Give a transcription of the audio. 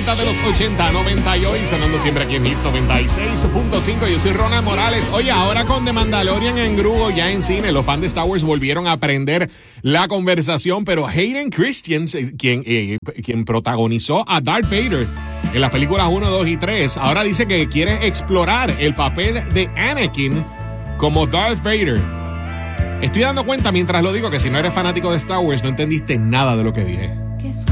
90 de los 80, 90 y hoy, sonando siempre aquí en Hits 96.5. Yo soy Ronald Morales. Oye, ahora con The Mandalorian en Grupo, ya en cine, los fans de Star Wars volvieron a aprender la conversación, pero Hayden Christensen, quien protagonizó a Darth Vader en las películas 1, 2 y 3, ahora dice que quiere explorar el papel de Anakin como Darth Vader. Estoy dando cuenta mientras lo digo que si no eres fanático de Star Wars no entendiste nada de lo que dije.